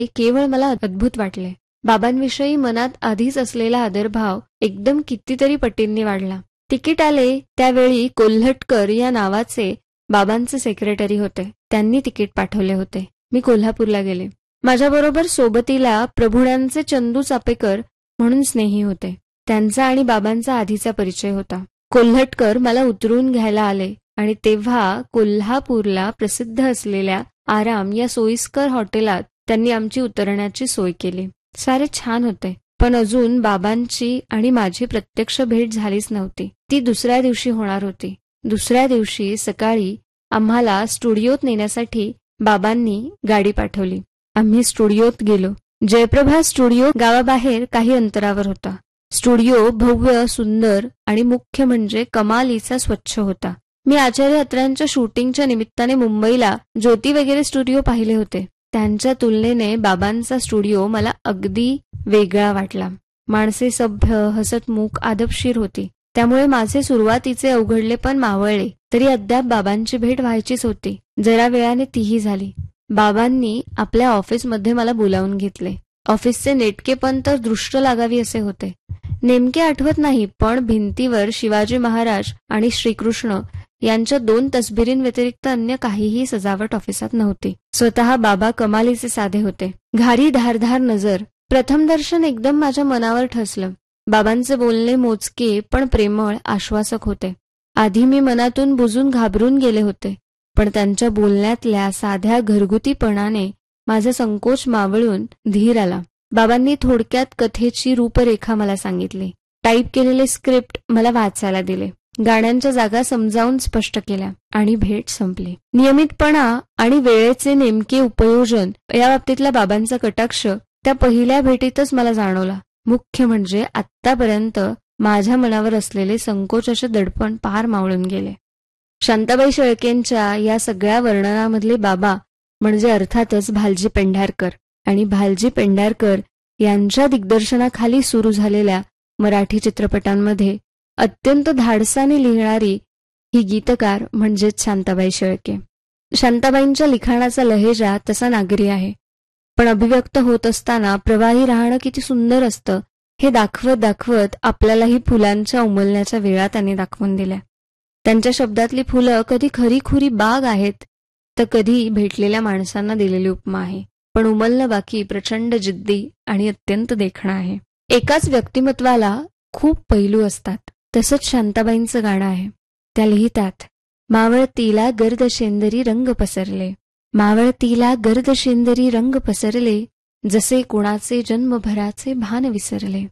हे केवळ मला अद्भुत वाटले. बाबांविषयी मनात आधीच असलेला आदरभाव एकदम कितीतरी पटींनी वाढला. तिकीट आले त्यावेळी कोल्हटकर या नावाचे बाबांचे सेक्रेटरी होते. त्यांनी तिकीट पाठवले होते. मी कोल्हापूरला गेले. माझ्याबरोबर सोबतीला प्रभुण्यांचे चंदू चापेकर म्हणून स्नेही होते. त्यांचा आणि बाबांचा आधीचा परिचय होता. कोल्हटकर मला उतरून घ्यायला आले आणि तेव्हा कोल्हापूरला प्रसिद्ध असलेल्या आराम या सोयीस्कर हॉटेलात त्यांनी आमची उतरण्याची सोय केली. सारे छान होते, पण अजून बाबांची आणि माझी प्रत्यक्ष भेट झालीच नव्हती. ती दुसऱ्या दिवशी होणार होती. दुसऱ्या दिवशी सकाळी आम्हाला स्टुडिओत नेण्यासाठी बाबांनी गाडी पाठवली. आम्ही स्टुडिओत गेलो. जयप्रभा स्टुडिओ गावाबाहेर काही अंतरावर होता. स्टुडिओ भव्य, सुंदर आणि मुख्य म्हणजे कमालीचा स्वच्छ होता. मी आचार्य अत्र्यांच्या शूटिंगच्या निमित्ताने मुंबईला ज्योती वगैरे स्टुडिओ पाहिले होते. त्यांच्या तुलनेने बाबांचा स्टुडिओ मला अगदी वेगळा वाटला. माणसे सभ्य, हसतमुख, आदबशीर होती. त्यामुळे माझे सुरुवातीचे अवघडलेपण मावळले. तरी अद्याप बाबांची भेट व्हायचीच होती. जरा वेळाने तीही झाली. बाबांनी आपल्या ऑफिसमध्ये मला बोलावून घेतले. ऑफिसचे नेटकेपण तर दृष्ट लागावी असे होते. नेमके आठवत नाही, पण भिंतीवर शिवाजी महाराज आणि श्रीकृष्ण यांच्या 2 तसबिरींव्यतिरिक्त अन्य काहीही सजावट ऑफिसात नव्हती. स्वतः बाबा कमालीचे साधे होते. घारी धारधार नजर. प्रथम दर्शन एकदम माझ्या मनावर ठसलं. बाबांचे बोलणे मोजके पण प्रेमळ, आश्वासक होते. आधी मी मनातून बुजून घाबरून गेले होते, पण त्यांच्या बोलण्यातल्या साध्या घरगुतीपणाने माझा संकोच मावळून धीर आला. बाबांनी थोडक्यात कथेची रूपरेखा मला सांगितली. टाईप केलेले स्क्रिप्ट मला वाचायला दिले. गाण्यांच्या जागा समजावून स्पष्ट केल्या आणि भेट संपली. नियमितपणा आणि वेळेचे नेमके उपयोजन या बाबतीतला बाबांचा कटाक्ष त्या पहिल्या भेटीतच मला जाणवला. मुख्य म्हणजे आत्तापर्यंत माझ्या मनावर असलेले संकोचाचे दडपण पार मावळून गेले. शांताबाई शेळकेंच्या या सगळ्या वर्णनामधले बाबा म्हणजे अर्थातच भालजी पेंढारकर आणि भालजी पेंढारकर यांच्या दिग्दर्शनाखाली सुरू झालेल्या मराठी चित्रपटांमध्ये अत्यंत धाडसाने लिहिणारी ही गीतकार म्हणजेच शांताबाई शेळके. शांताबाईंच्या लिखाणाचा लहेजा तसा नागरी आहे, पण अभिव्यक्त होत असताना प्रवाही राहणं किती सुंदर असतं हे दाखवत दाखवत आपल्यालाही फुलांच्या उमलण्याच्या वेळा त्यांनी दाखवून दिल्या. त्यांच्या शब्दातली फुलं कधी खरीखुरी बाग आहेत, तर कधी भेटलेल्या माणसांना दिलेली उपमा आहे. पण उमलणं बाकी प्रचंड जिद्दी आणि अत्यंत देखणं आहे. एकाच व्यक्तिमत्वाला खूप पैलू असतात. तसंच शांताबाईंचं गाणं आहे. त्या लिहितात, मावळतीला गर्द शेंदरी रंग पसरले, मावळतीला गर्द शेंदरी रंग पसरले, जसे कुणाचे जन्मभराचे भान विसरले,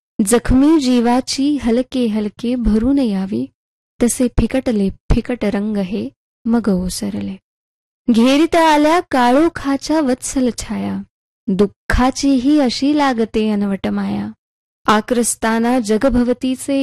जखमी जीवाची हलके हलके भरून यावी, तसे फिकटले फिकट रंग हे मग ओसरले. घेरीत आल्या काळोखाच्या वत्सल छाया, दुःखाचीही अशी लागते अनवट माया, आक्रस्ताना जगभवतीचे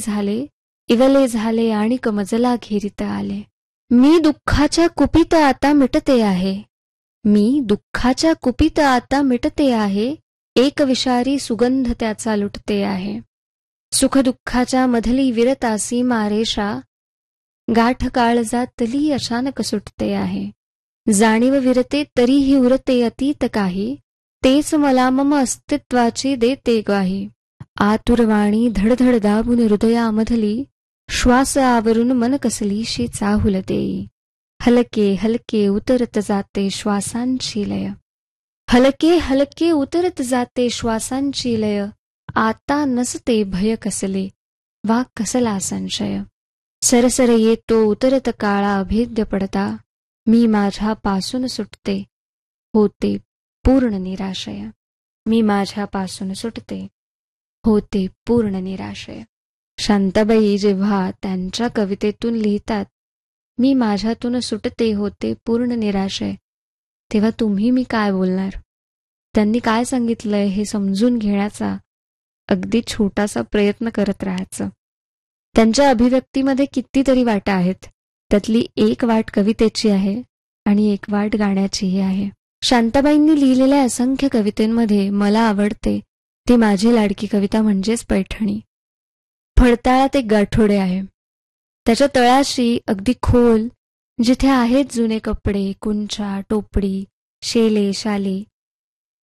इवले झाले आणि कमजला घेरीत आले. मी दुःखाच्या कुपीत आता मिटते आहे, मी दुःखाच्या कुपीत आता मिटते आहे, एक विषारी सुगंध त्याचा लुटते आहे. सुखदुःखाच्या मधली विरतासी मारेशा, गाठ काळजातली अचानक सुटते आहे. जाणीव विरते तरीही उरते अतीत काही, तेच मला मम अस्तित्वाची देते ग्वाही. आतुरवाणी धडधड दाबून हृदयामधली, श्वास आवरून मन कसलीशी चाहुल देई. हलके हलके उतरत जाते श्वासांची लय, हलके हलके उतरत जाते श्वासांची लय, आता नसते भय कसले वा कसला संशय. सरसर येतो उतरत काळा अभेद्य पडता, मी माझ्यापासून सुटते होते पूर्ण निराशय. मी माझ्यापासून सुटते होते पूर्ण निराशय. शांताबाई जेव्हा त्यांच्या कवितेतून लिहितात, मी माझ्यातून सुटते होते पूर्ण निराशय, तेव्हा तुम्ही मी काय बोलणार? त्यांनी काय सांगितलंय हे समजून घेण्याचा अगदी छोटासा प्रयत्न करत राहायचं. त्यांच्या अभिव्यक्तीमध्ये कितीतरी वाटा आहेत. त्यातली एक वाट कवितेची आहे आणि एक वाट गाण्याचीही आहे. शांताबाईंनी लिहिलेल्या असंख्य कवितेंमध्ये मला आवडते ती माझी लाडकी कविता म्हणजेच पैठणी. फडताळात एक गाठोडे आहे. त्याच्या तळाशी अगदी खोल जिथे आहेत जुने कपडे, कुंचा, टोपडी, शेले, शाली